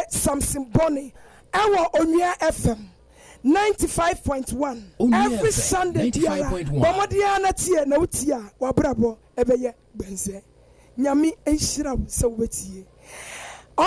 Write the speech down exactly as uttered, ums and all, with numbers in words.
Samson Bonnie. Ewo Onya F M ninety-five point one. Every Sunday. ninety-five point one. Bomodia na tie na utia wabrabo ebeye benze. Nyami enshira wo se wetie.